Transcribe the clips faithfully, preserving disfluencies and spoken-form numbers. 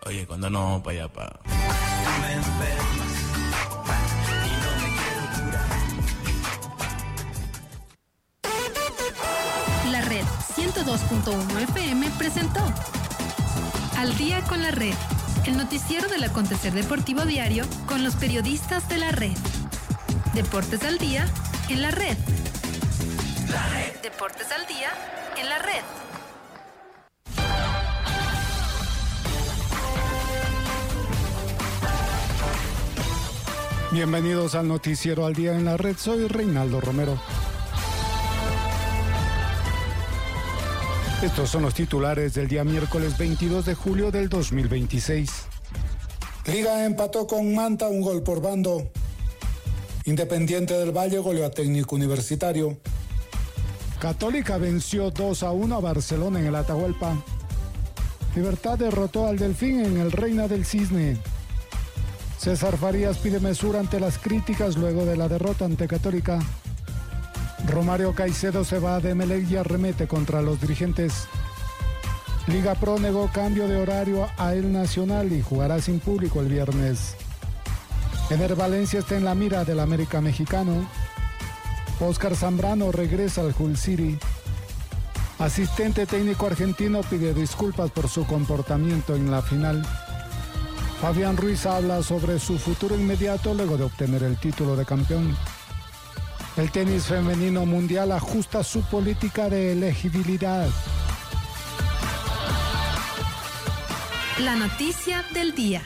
Oye, cuando no, pa' allá, pa. Me enfermas y no me quiero curar. La Red ciento dos punto uno F M presentó Al Día con la Red, el noticiero del acontecer deportivo diario con los periodistas de la Red. Deportes al día en la Red. La Red. Deportes al día en la Red. Bienvenidos al noticiero Al Día en la Red. Soy Reinaldo Romero. Estos son los titulares del día miércoles veintidós de julio del dos mil veintiséis. Liga empató con Manta un gol por bando. Independiente del Valle goleó a Técnico Universitario. Católica venció dos a uno a Barcelona en el Atahualpa. Libertad derrotó al Delfín en el Reina del Cisne. César Farías pide mesura ante las críticas luego de la derrota ante Católica. Romario Caicedo se va de Emelec y arremete contra los dirigentes. Liga Pro negó cambio de horario a El Nacional y jugará sin público el viernes. Ener Valencia está en la mira del América mexicano. Óscar Zambrano regresa al Hull City. Asistente técnico argentino pide disculpas por su comportamiento en la final. Fabián Ruiz habla sobre su futuro inmediato luego de obtener el título de campeón. El tenis femenino mundial ajusta su política de elegibilidad. La noticia del día.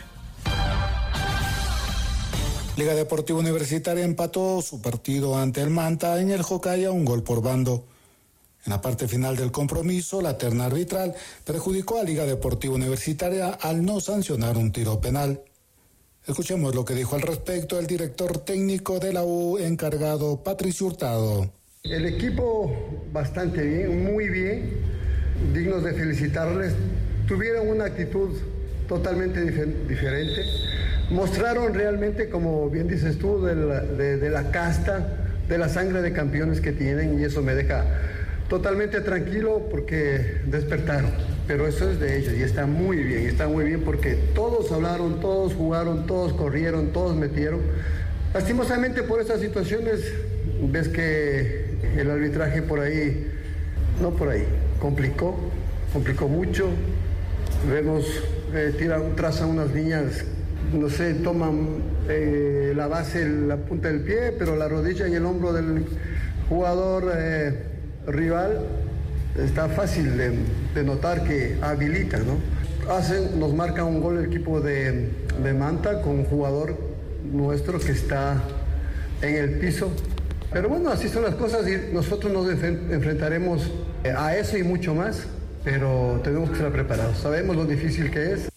Liga Deportiva Universitaria empató su partido ante el Manta en el Jocaya un gol por bando. En la parte final del compromiso, la terna arbitral perjudicó a Liga Deportiva Universitaria al no sancionar un tiro penal. Escuchemos lo que dijo al respecto el director técnico de la U encargado, Patricio Hurtado. El equipo bastante bien, muy bien, dignos de felicitarles. Tuvieron una actitud totalmente dif- diferente. Mostraron realmente, como bien dices tú, de la, de, de la casta, de la sangre de campeones que tienen, y eso me deja totalmente tranquilo porque despertaron, pero eso es de ellos y está muy bien, está muy bien porque todos hablaron, todos jugaron, todos corrieron, todos metieron. Lastimosamente por estas situaciones ves que el arbitraje por ahí, no por ahí, complicó, complicó mucho. Vemos, eh, tiran, trazan unas líneas, no sé, toman eh, la base, la punta del pie, pero la rodilla y el hombro del jugador eh, rival está fácil de, de notar que habilita, ¿no? Hacen, nos marca un gol el equipo de, de Manta con un jugador nuestro que está en el piso. Pero bueno, así son las cosas y nosotros nos enfrentaremos a eso y mucho más, pero tenemos que estar preparados. Sabemos lo difícil que es.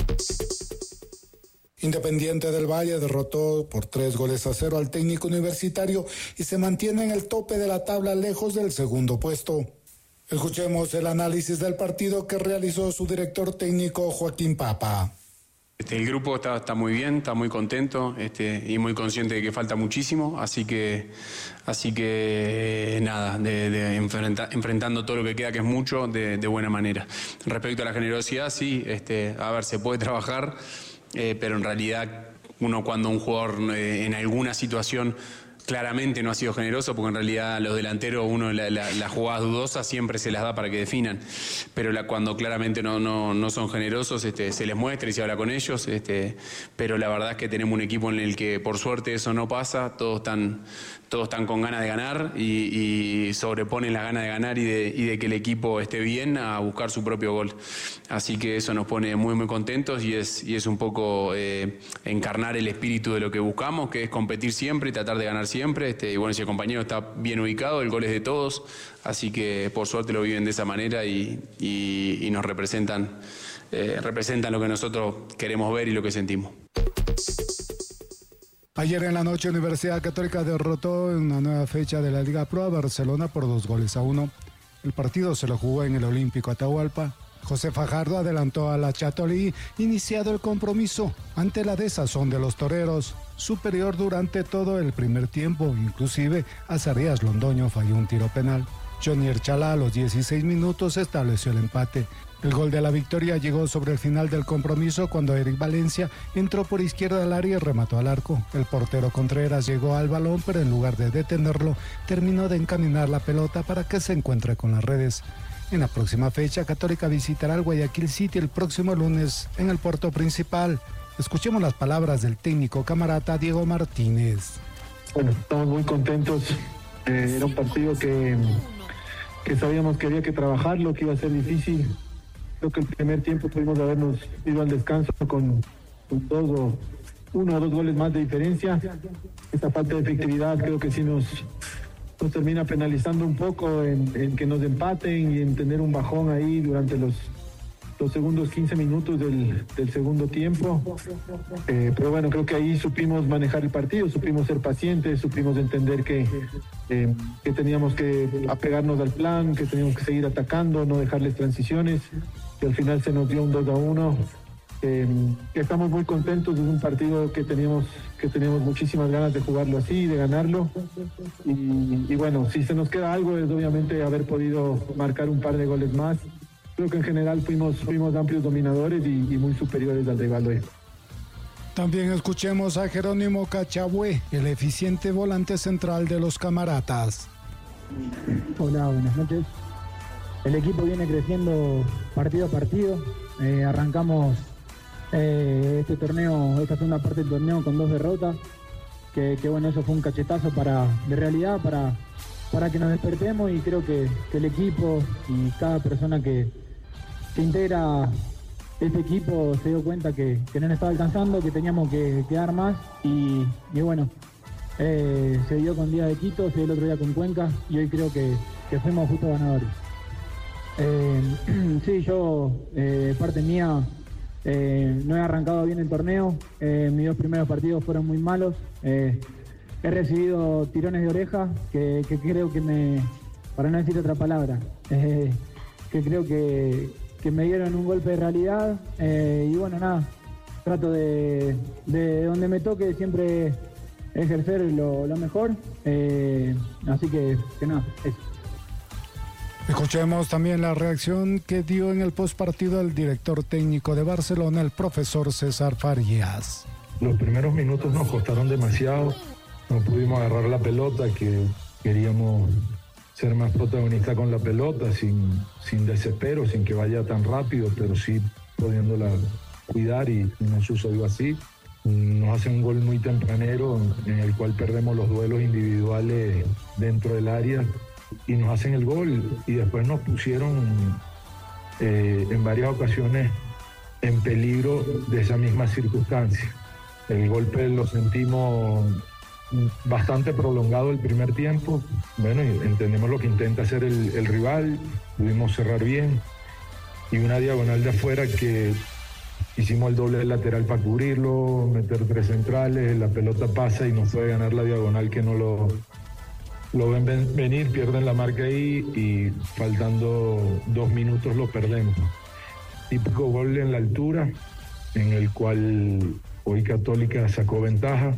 Independiente del Valle derrotó por tres goles a cero al Técnico Universitario y se mantiene en el tope de la tabla lejos del segundo puesto. Escuchemos el análisis del partido que realizó su director técnico Joaquín Papa. Este, el grupo está, está muy bien, está muy contento este, y muy consciente de que falta muchísimo, así que, así que nada, de, de enfrenta, enfrentando todo lo que queda, que es mucho, de, de buena manera. Respecto a la generosidad, sí, este, a ver, se puede trabajar. Eh, pero en realidad uno cuando un jugador eh, en alguna situación claramente no ha sido generoso, porque en realidad los delanteros, uno la, la, las jugadas dudosas siempre se las da para que definan, pero la, cuando claramente no, no, no son generosos, este, se les muestra y se habla con ellos, este, pero la verdad es que tenemos un equipo en el que por suerte eso no pasa, todos están, todos están con ganas de ganar y, y sobreponen las ganas de ganar y de, y de que el equipo esté bien a buscar su propio gol. Así que eso nos pone muy muy contentos y es, y es un poco eh, encarnar el espíritu de lo que buscamos, que es competir siempre y tratar de ganar siempre. Este, y bueno, si el compañero está bien ubicado, el gol es de todos, así que por suerte lo viven de esa manera y, y, y nos representan, eh, representan lo que nosotros queremos ver y lo que sentimos. Ayer en la noche Universidad Católica derrotó en una nueva fecha de la Liga Pro a Barcelona por dos goles a uno. El partido se lo jugó en el Olímpico Atahualpa. José Fajardo adelantó a la Chatolí, iniciado el compromiso ante la desazón de los toreros, superior durante todo el primer tiempo, inclusive Azarías Londoño falló un tiro penal. Jonier Chalá a los dieciséis minutos estableció el empate. El gol de la victoria llegó sobre el final del compromiso cuando Eric Valencia entró por izquierda del área y remató al arco. El portero Contreras llegó al balón, pero en lugar de detenerlo, terminó de encaminar la pelota para que se encuentre con las redes. En la próxima fecha, Católica visitará al Guayaquil City el próximo lunes en el puerto principal. Escuchemos las palabras del técnico camarata Diego Martínez. Bueno, estamos muy contentos. Eh, era un partido que, que sabíamos que había que trabajarlo, que iba a ser difícil. Creo que el primer tiempo pudimos habernos ido al descanso con, con dos o uno o dos goles más de diferencia. Esta falta de efectividad creo que sí nos, nos termina penalizando un poco en, en que nos empaten y en tener un bajón ahí durante los, los segundos quince minutos del, del segundo tiempo. Eh, pero bueno, creo que ahí supimos manejar el partido, supimos ser pacientes, supimos entender que, eh, que teníamos que apegarnos al plan, que teníamos que seguir atacando, no dejarles transiciones. Que al final se nos dio un dos a uno. Eh, estamos muy contentos, es un partido que teníamos, que teníamos muchísimas ganas de jugarlo así, de ganarlo. Y, y bueno, si se nos queda algo es obviamente haber podido marcar un par de goles más. Creo que en general fuimos, fuimos amplios dominadores y, y muy superiores al rival hoy. También escuchemos a Jerónimo Cachagüe, el eficiente volante central de los Camaratas. Hola, buenas noches. El equipo viene creciendo partido a partido. Eh, arrancamos eh, este torneo, esta segunda parte del torneo con dos derrotas. Que, que bueno, eso fue un cachetazo para, de realidad para, para que nos despertemos y creo que, que el equipo y cada persona que, que integra este equipo se dio cuenta que, que no nos estaba alcanzando, que teníamos que, que dar más y, y bueno, eh, se dio con Día de Quito, se dio el otro día con Cuenca y hoy creo que, que fuimos justos ganadores. Eh, sí, yo, eh, parte mía, eh, no he arrancado bien el torneo, eh, mis dos primeros partidos fueron muy malos, eh, he recibido tirones de oreja que, que creo que me, para no decir otra palabra, eh, que creo que, que me dieron un golpe de realidad eh, y bueno, nada, trato de, de donde me toque siempre ejercer lo, lo mejor, eh, así que, que nada, eso. Escuchemos también la reacción que dio en el postpartido el director técnico de Barcelona, el profesor César Farías. Los primeros minutos nos costaron demasiado, no pudimos agarrar la pelota, que queríamos ser más protagonistas con la pelota, sin, sin desespero, sin que vaya tan rápido, pero sí pudiéndola cuidar y, y no sucedió así. Nos hacen un gol muy tempranero en el cual perdemos los duelos individuales dentro del área y nos hacen el gol y después nos pusieron eh, en varias ocasiones en peligro de esa misma circunstancia. El golpe lo sentimos bastante prolongado el primer tiempo. Bueno, y entendemos lo que intenta hacer el, el rival, pudimos cerrar bien y una diagonal de afuera que hicimos el doble del lateral para cubrirlo, meter tres centrales, la pelota pasa y nos puede ganar la diagonal que no lo... Lo ven venir, pierden la marca ahí y faltando dos minutos lo perdemos. Típico gol en la altura, en el cual hoy Católica sacó ventaja.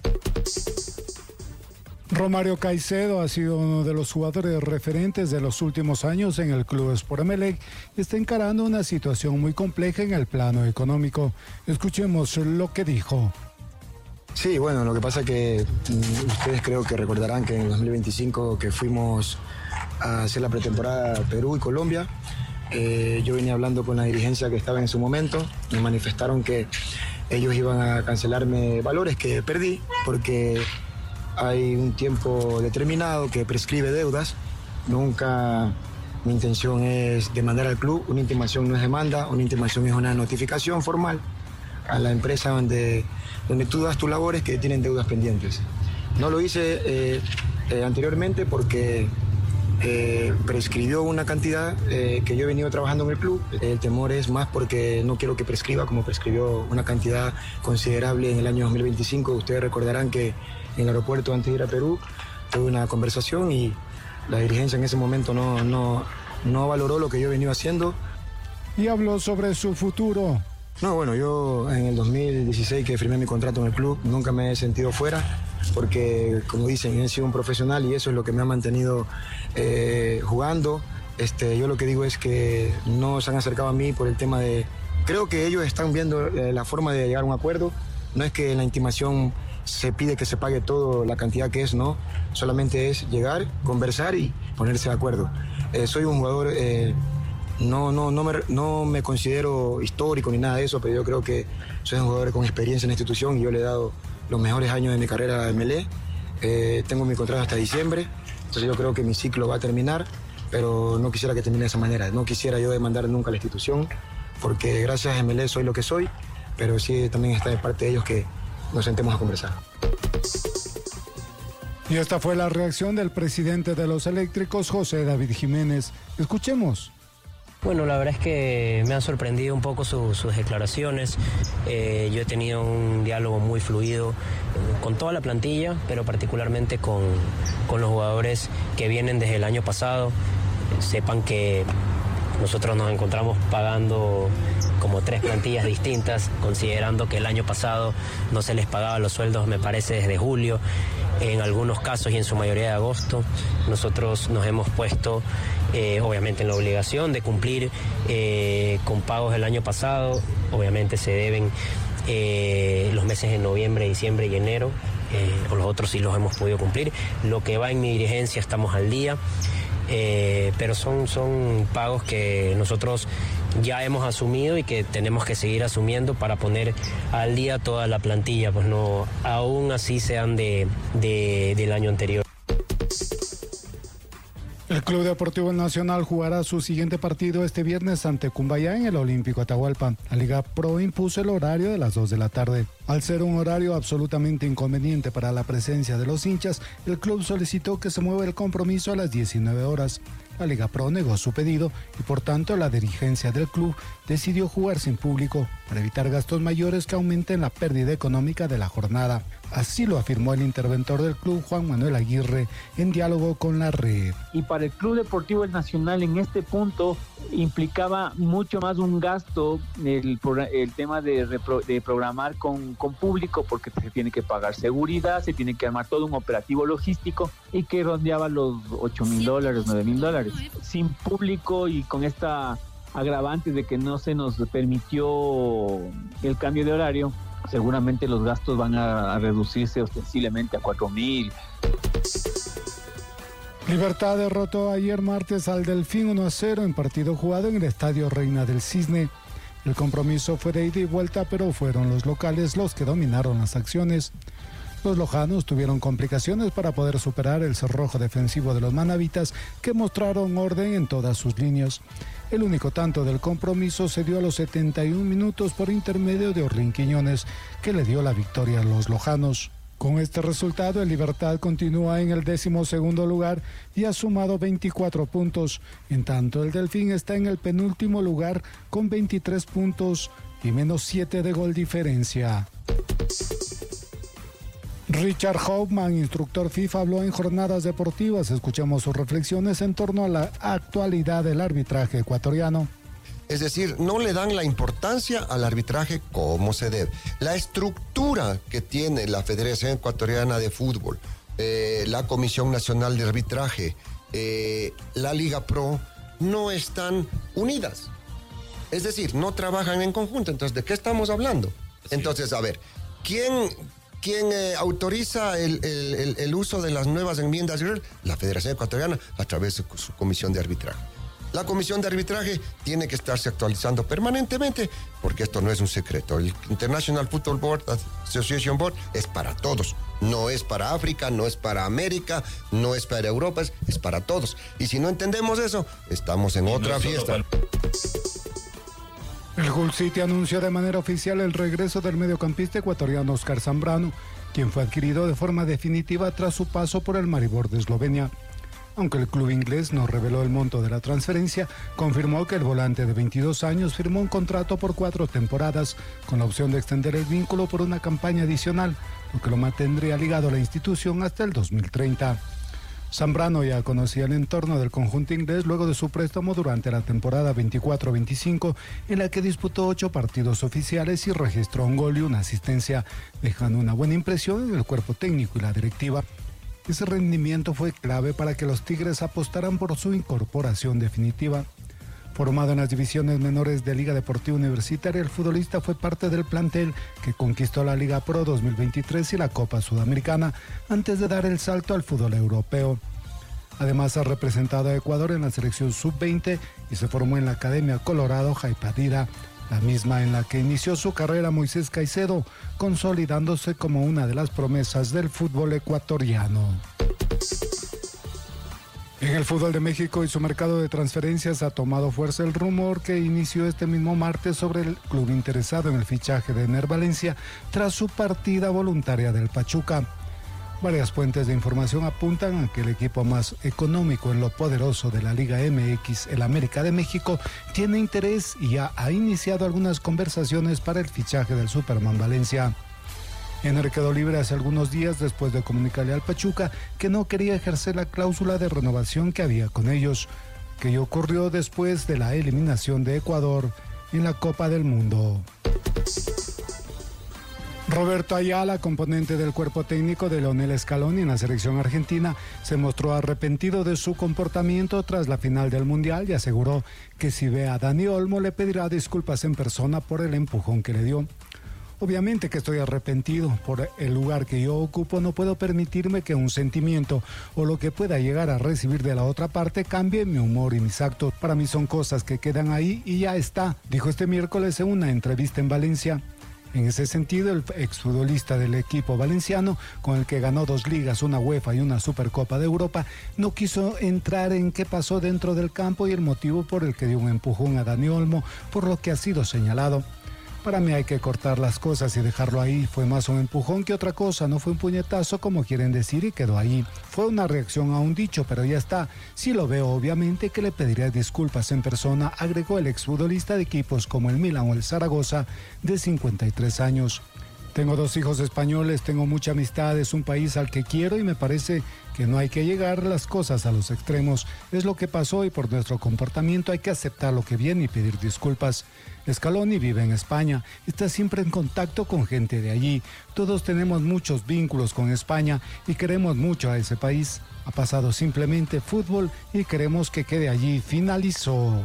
Romario Caicedo ha sido uno de los jugadores referentes de los últimos años en el club Sport Emelec y está encarando una situación muy compleja en el plano económico. Escuchemos lo que dijo. Sí, bueno, lo que pasa es que mm, ustedes creo que recordarán que en el dos mil veinticinco que fuimos a hacer la pretemporada a Perú y Colombia, eh, yo venía hablando con la dirigencia que estaba en su momento, me manifestaron que ellos iban a cancelarme valores que perdí porque hay un tiempo determinado que prescribe deudas. Nunca mi intención es demandar al club, una intimación no es demanda, una intimación es una notificación formal a la empresa donde, donde tú das tus labores que tienen deudas pendientes. No lo hice eh, eh, anteriormente porque eh, prescribió una cantidad eh, que yo he venido trabajando en el club. El temor es más porque no quiero que prescriba como prescribió una cantidad considerable en el año dos mil veinticinco. Ustedes recordarán que en el aeropuerto antes de ir a Perú tuve una conversación y la dirigencia en ese momento no, no, no valoró lo que yo he venido haciendo. Y habló sobre su futuro. No, bueno, yo en el dos mil dieciséis que firmé mi contrato en el club, nunca me he sentido fuera, porque como dicen, he sido un profesional y eso es lo que me ha mantenido eh, jugando. Este, yo lo que digo es que no se han acercado a mí por el tema de... Creo que ellos están viendo eh, la forma de llegar a un acuerdo. No es que en la intimación se pide que se pague todo la cantidad que es, no. Solamente es llegar, conversar y ponerse de acuerdo. Eh, soy un jugador... Eh, No, no, no, me, no me considero histórico ni nada de eso, pero yo creo que soy un jugador con experiencia en la institución y yo le he dado los mejores años de mi carrera a M L E. Eh, tengo mi contrato hasta diciembre, entonces yo creo que mi ciclo va a terminar, pero no quisiera que termine de esa manera. No quisiera yo demandar nunca a la institución, porque gracias a M L E soy lo que soy, pero sí también está de parte de ellos que nos sentemos a conversar. Y esta fue la reacción del presidente de los Eléctricos, José David Jiménez. Escuchemos. Bueno, la verdad es que me han sorprendido un poco su, sus declaraciones. Eh, yo he tenido un diálogo muy fluido con toda la plantilla, pero particularmente con, con los jugadores que vienen desde el año pasado. Sepan que nosotros nos encontramos pagando como tres plantillas distintas, considerando que el año pasado no se les pagaba los sueldos, me parece, desde julio, en algunos casos y en su mayoría de agosto. Nosotros nos hemos puesto eh, obviamente en la obligación de cumplir eh, con pagos del año pasado. Obviamente se deben eh, los meses de noviembre, diciembre y enero, eh, o los otros sí los hemos podido cumplir. Lo que va en mi dirigencia estamos al día. Eh, pero son, son pagos que nosotros ya hemos asumido y que tenemos que seguir asumiendo para poner al día toda la plantilla, pues no, aún así sean de, de, del año anterior. El Club Deportivo Nacional jugará su siguiente partido este viernes ante Cumbayá en el Olímpico Atahualpa. La Liga Pro impuso el horario de las dos de la tarde. Al ser un horario absolutamente inconveniente para la presencia de los hinchas, el club solicitó que se mueva el compromiso a las diecinueve horas. La Liga Pro negó su pedido y por tanto la dirigencia del club decidió jugar sin público para evitar gastos mayores que aumenten la pérdida económica de la jornada. Así lo afirmó el interventor del club, Juan Manuel Aguirre, en diálogo con la red. Y para el Club Deportivo Nacional en este punto implicaba mucho más un gasto el, el tema de, repro, de programar con, con público, porque se tiene que pagar seguridad, se tiene que armar todo un operativo logístico y que rondeaba los ocho mil dólares, nueve mil dólares. Sin público y con esta agravante de que no se nos permitió el cambio de horario, seguramente los gastos van a, a reducirse ostensiblemente a cuatro mil. Libertad derrotó ayer martes al Delfín uno a cero en partido jugado en el Estadio Reina del Cisne. El compromiso fue de ida y vuelta, pero fueron los locales los que dominaron las acciones. Los lojanos tuvieron complicaciones para poder superar el cerrojo defensivo de los manavitas, que mostraron orden en todas sus líneas. El único tanto del compromiso se dio a los setenta y un minutos por intermedio de Orlín Quiñones, que le dio la victoria a los lojanos. Con este resultado, el Libertad continúa en el décimo segundo lugar y ha sumado veinticuatro puntos. En tanto, el Delfín está en el penúltimo lugar con veintitrés puntos y menos siete de gol diferencia. Richard Hoffman, instructor FIFA, habló en Jornadas Deportivas. Escuchamos sus reflexiones en torno a la actualidad del arbitraje ecuatoriano. Es decir, no le dan la importancia al arbitraje como se debe. La estructura que tiene la Federación Ecuatoriana de Fútbol, eh, la Comisión Nacional de Arbitraje, eh, la Liga Pro, no están unidas. Es decir, no trabajan en conjunto. Entonces, ¿de qué estamos hablando? Entonces, a ver, ¿quién... ¿Quién eh, autoriza el, el, el, el uso de las nuevas enmiendas? La Federación Ecuatoriana, a través de su comisión de arbitraje. La comisión de arbitraje tiene que estarse actualizando permanentemente, porque esto no es un secreto. El International Football Board Association Board es para todos. No es para África, no es para América, no es para Europa, es, es para todos. Y si no entendemos eso, estamos en y otra no fiesta. El Hull City anunció de manera oficial el regreso del mediocampista ecuatoriano Oscar Zambrano, quien fue adquirido de forma definitiva tras su paso por el Maribor de Eslovenia. Aunque el club inglés no reveló el monto de la transferencia, confirmó que el volante de veintidós años firmó un contrato por cuatro temporadas, con la opción de extender el vínculo por una campaña adicional, lo que lo mantendría ligado a la institución hasta el dos mil treinta. Zambrano ya conocía el entorno del conjunto inglés luego de su préstamo durante la temporada veinticuatro veinticinco, en la que disputó ocho partidos oficiales y registró un gol y una asistencia, dejando una buena impresión en el cuerpo técnico y la directiva. Ese rendimiento fue clave para que los Tigres apostaran por su incorporación definitiva. Formado en las divisiones menores de Liga Deportiva Universitaria, el futbolista fue parte del plantel que conquistó la Liga Pro dos mil veintitrés y la Copa Sudamericana antes de dar el salto al fútbol europeo. Además, ha representado a Ecuador en la selección sub veinte y se formó en la Academia Colorado Jaipadira, la misma en la que inició su carrera Moisés Caicedo, consolidándose como una de las promesas del fútbol ecuatoriano. En el fútbol de México y su mercado de transferencias ha tomado fuerza el rumor que inició este mismo martes sobre el club interesado en el fichaje de Ener Valencia tras su partida voluntaria del Pachuca. Varias fuentes de información apuntan a que el equipo más económico en lo poderoso de la Liga M X, el América de México, tiene interés y ya ha iniciado algunas conversaciones para el fichaje del Superman Valencia. Ener quedó libre hace algunos días después de comunicarle al Pachuca que no quería ejercer la cláusula de renovación que había con ellos, que ocurrió después de la eliminación de Ecuador en la Copa del Mundo. Roberto Ayala, componente del cuerpo técnico de Lionel Scaloni en la selección argentina, se mostró arrepentido de su comportamiento tras la final del Mundial y aseguró que si ve a Dani Olmo le pedirá disculpas en persona por el empujón que le dio. Obviamente que estoy arrepentido por el lugar que yo ocupo. No puedo permitirme que un sentimiento o lo que pueda llegar a recibir de la otra parte cambie mi humor y mis actos. Para mí son cosas que quedan ahí y ya está, dijo este miércoles en una entrevista en Valencia. En ese sentido, el exfutbolista del equipo valenciano, con el que ganó dos ligas, una UEFA y una Supercopa de Europa, no quiso entrar en qué pasó dentro del campo y el motivo por el que dio un empujón a Dani Olmo, por lo que ha sido señalado. Para mí hay que cortar las cosas y dejarlo ahí. Fue más un empujón que otra cosa, no fue un puñetazo como quieren decir y quedó ahí. Fue una reacción a un dicho, pero ya está. Si lo veo, obviamente que le pediré disculpas en persona, agregó el exfutbolista de equipos como el Milan o el Zaragoza, de cincuenta y tres años. Tengo dos hijos españoles, tengo mucha amistad, es un país al que quiero y me parece que no hay que llegar las cosas a los extremos. Es lo que pasó y por nuestro comportamiento hay que aceptar lo que viene y pedir disculpas. Scaloni vive en España, está siempre en contacto con gente de allí. Todos tenemos muchos vínculos con España y queremos mucho a ese país. Ha pasado simplemente fútbol y queremos que quede allí. Finalizó.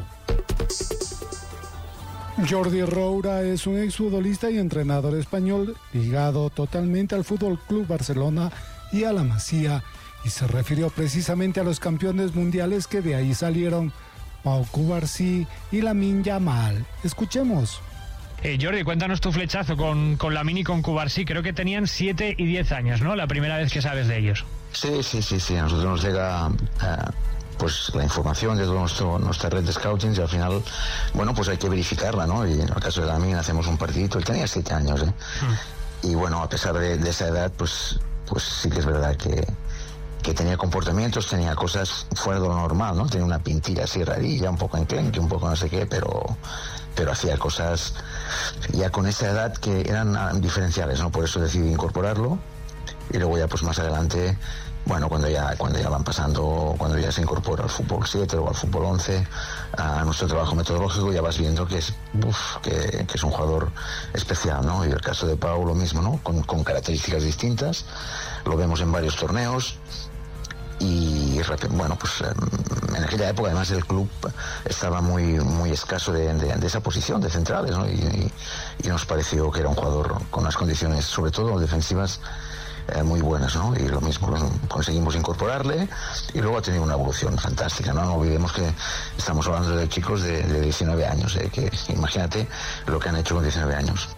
Jordi Roura es un exfutbolista y entrenador español ligado totalmente al Fútbol Club Barcelona y a la Masía, y se refirió precisamente a los campeones mundiales que de ahí salieron, Pau Cubarsí y Lamine Yamal. Escuchemos. Eh, Jordi, cuéntanos tu flechazo con, con Lamine y con Cubarsí. Creo que tenían siete y diez años, ¿no? La primera vez que sabes de ellos. Sí, sí, sí, sí. A nosotros nos llega Uh... pues la información de toda nuestra red de scouting y al final, bueno, pues hay que verificarla, ¿no? Y en el caso de Lamine hacemos un partidito, él tenía siete años, ¿eh? Mm. Y bueno, a pesar de, de esa edad, pues, pues sí que es verdad que, que tenía comportamientos, tenía cosas fuera de lo normal, ¿no? Tenía una pintilla así rarilla, un poco enclenque, un poco no sé qué, pero, pero hacía cosas ya con esa edad que eran diferenciales, ¿no? Por eso decidí incorporarlo y luego ya pues más adelante, bueno, cuando ya cuando ya van pasando, cuando ya se incorpora al fútbol siete o al fútbol once, a nuestro trabajo metodológico, ya vas viendo que es uf, que, que es un jugador especial, ¿no? Y el caso de Pau lo mismo, ¿no? Con, con características distintas, lo vemos en varios torneos y bueno, pues en aquella época además el club estaba muy muy escaso de, de, de esa posición de centrales, ¿no? Y, y, y nos pareció que era un jugador con unas condiciones, sobre todo defensivas, Eh, muy buenas, ¿no? Y lo mismo conseguimos incorporarle y luego ha tenido una evolución fantástica, ¿no? No olvidemos que estamos hablando de chicos de, de diecinueve años, ¿eh? Que imagínate lo que han hecho con diecinueve años.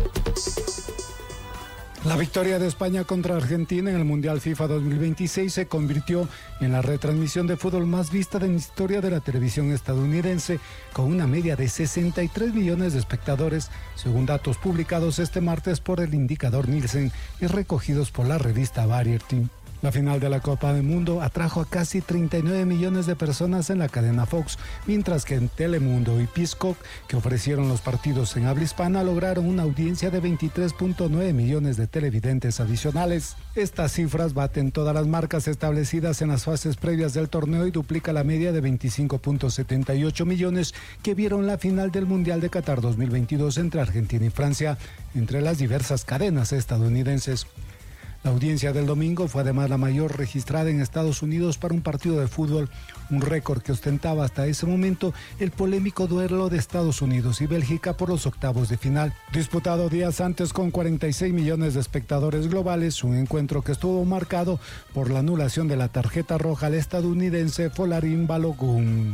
La victoria de España contra Argentina en el Mundial FIFA dos mil veintiséis se convirtió en la retransmisión de fútbol más vista de la historia de la televisión estadounidense, con una media de sesenta y tres millones de espectadores, según datos publicados este martes por el indicador Nielsen y recogidos por la revista Variety. La final de la Copa del Mundo atrajo a casi treinta y nueve millones de personas en la cadena Fox, mientras que en Telemundo y Peacock, que ofrecieron los partidos en habla hispana, lograron una audiencia de veintitrés punto nueve millones de televidentes adicionales. Estas cifras baten todas las marcas establecidas en las fases previas del torneo y duplica la media de veinticinco punto setenta y ocho millones que vieron la final del Mundial de Qatar dos mil veintidós entre Argentina y Francia, entre las diversas cadenas estadounidenses. La audiencia del domingo fue además la mayor registrada en Estados Unidos para un partido de fútbol, un récord que ostentaba hasta ese momento el polémico duelo de Estados Unidos y Bélgica por los octavos de final. Disputado días antes con cuarenta y seis millones de espectadores globales, un encuentro que estuvo marcado por la anulación de la tarjeta roja al estadounidense Folarin Balogun.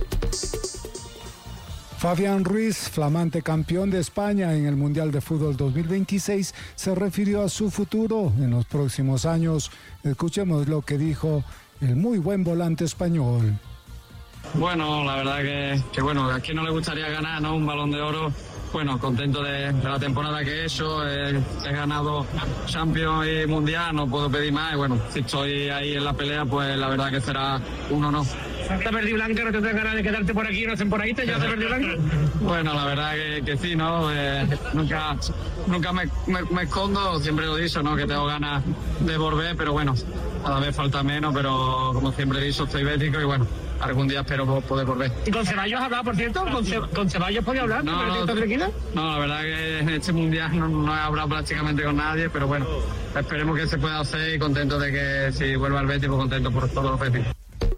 Fabián Ruiz, flamante campeón de España en el Mundial de Fútbol dos mil veintiséis, se refirió a su futuro en los próximos años. Escuchemos lo que dijo el muy buen volante español. Bueno, la verdad que, que bueno, a quien no le gustaría ganar, ¿no? Un Balón de Oro. Bueno, contento de, de la temporada que he hecho, eh, he ganado Champions y Mundial, no puedo pedir más, y bueno, si estoy ahí en la pelea, pues la verdad que será un honor. ¿Te perdí blanca? ¿No te das ganas de quedarte por aquí, no temporadita? ¿Ya te perdí blanca? Bueno, la verdad que, que sí, ¿no? Eh, nunca nunca me, me, me escondo, siempre lo he dicho, ¿no? Que tengo ganas de volver, pero bueno, cada vez falta menos, pero como siempre he dicho, estoy bético y bueno, algún día espero poder volver. ¿Y con Ceballos has hablado, por cierto? ¿Con, Ce ¿Con Ceballos podía hablar? No, no, no, la verdad que en este mundial no, no he hablado prácticamente con nadie, pero bueno, esperemos que se pueda hacer y contento de que si vuelva al Betis, pues contento por todos los Betis.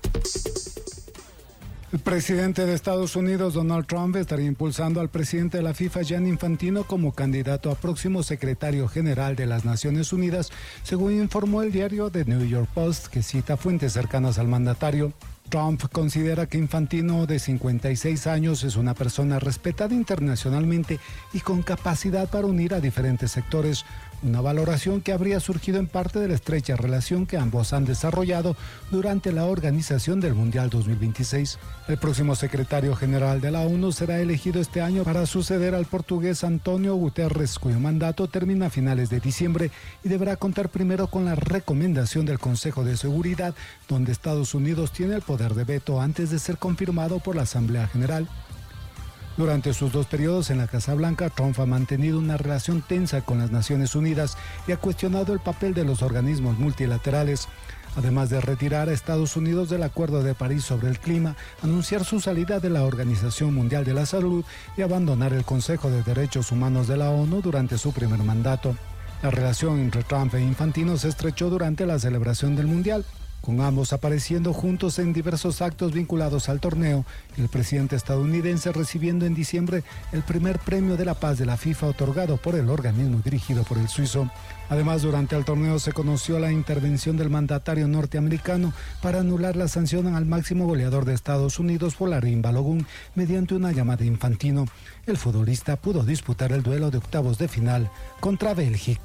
El presidente de Estados Unidos, Donald Trump, estaría impulsando al presidente de la FIFA, Gianni Infantino, como candidato a próximo secretario general de las Naciones Unidas, según informó el diario The New York Post, que cita fuentes cercanas al mandatario. Trump considera que Infantino, de cincuenta y seis años, es una persona respetada internacionalmente y con capacidad para unir a diferentes sectores, una valoración que habría surgido en parte de la estrecha relación que ambos han desarrollado durante la organización del Mundial dos mil veintiséis. El próximo secretario general de la ONU será elegido este año para suceder al portugués Antonio Guterres, cuyo mandato termina a finales de diciembre y deberá contar primero con la recomendación del Consejo de Seguridad, donde Estados Unidos tiene el poder de veto antes de ser confirmado por la Asamblea General. Durante sus dos periodos en la Casa Blanca, Trump ha mantenido una relación tensa con las Naciones Unidas y ha cuestionado el papel de los organismos multilaterales. Además de retirar a Estados Unidos del Acuerdo de París sobre el clima, anunciar su salida de la Organización Mundial de la Salud y abandonar el Consejo de Derechos Humanos de la ONU durante su primer mandato. La relación entre Trump e Infantino se estrechó durante la celebración del Mundial, con ambos apareciendo juntos en diversos actos vinculados al torneo, el presidente estadounidense recibiendo en diciembre el primer premio de la paz de la FIFA otorgado por el organismo dirigido por el suizo. Además, durante el torneo se conoció la intervención del mandatario norteamericano para anular la sanción al máximo goleador de Estados Unidos, Folarin Balogun, mediante una llamada a Infantino. El futbolista pudo disputar el duelo de octavos de final contra Bélgica.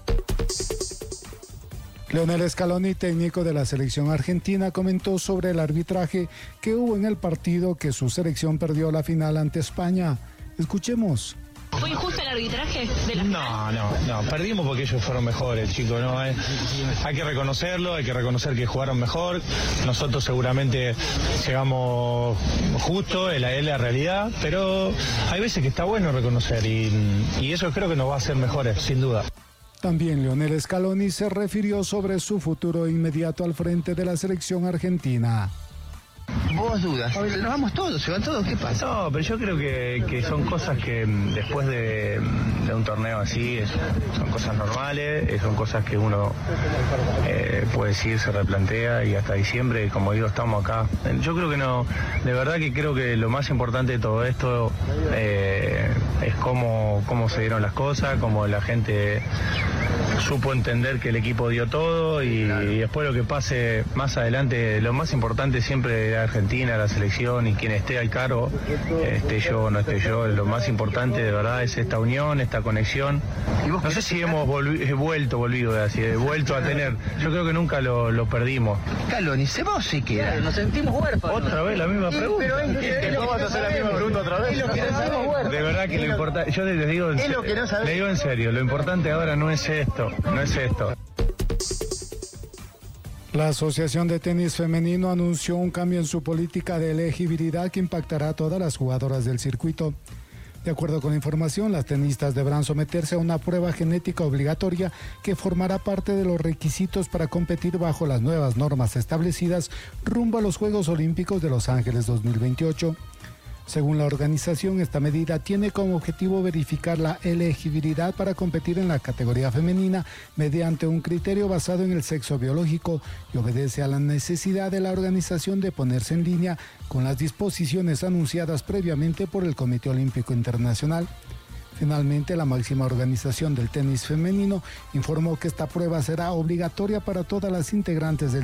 Lionel Scaloni, técnico de la selección argentina, comentó sobre el arbitraje que hubo en el partido que su selección perdió la final ante España. Escuchemos. ¿Fue injusto el arbitraje de la No, no, no, perdimos porque ellos fueron mejores, chicos, no, hay, hay que reconocerlo, hay que reconocer que jugaron mejor, nosotros seguramente llegamos justo, es la, es la realidad, pero hay veces que está bueno reconocer y, y eso creo que nos va a hacer mejores, sin duda. También Lionel Scaloni se refirió sobre su futuro inmediato al frente de la selección argentina. Vos dudas, nos vamos todos, se van todos, ¿qué pasa? No, pero yo creo que, que son cosas que después de, de un torneo así, es, son cosas normales, son cosas que uno eh, puede decir, se replantea y hasta diciembre, como digo, estamos acá. Yo creo que no, de verdad que creo que lo más importante de todo esto eh, es cómo, cómo se dieron las cosas, cómo la gente supo entender que el equipo dio todo y, y después lo que pase más adelante, lo más importante siempre de Argentina, la selección y quien esté al cargo, esté yo o no esté yo, lo más importante de verdad es esta unión, esta conexión. No sé si hemos volvi vuelto, volvido así, vuelto a tener, yo creo que nunca lo, lo perdimos. Scaloni, se vos sí queda. Nos sentimos huérfanos. Otra vez la misma pregunta. ¿Vamos a hacer la misma pregunta otra vez? De verdad que lo importante, yo les digo, en serio, le digo en serio, lo importante ahora no es esto, no es esto. La Asociación de Tenis Femenino anunció un cambio en su política de elegibilidad que impactará a todas las jugadoras del circuito. De acuerdo con la información, las tenistas deberán someterse a una prueba genética obligatoria que formará parte de los requisitos para competir bajo las nuevas normas establecidas rumbo a los Juegos Olímpicos de Los Ángeles dos mil veintiocho. Según la organización, esta medida tiene como objetivo verificar la elegibilidad para competir en la categoría femenina mediante un criterio basado en el sexo biológico y obedece a la necesidad de la organización de ponerse en línea con las disposiciones anunciadas previamente por el Comité Olímpico Internacional. Finalmente, la máxima organización del tenis femenino informó que esta prueba será obligatoria para todas las integrantes del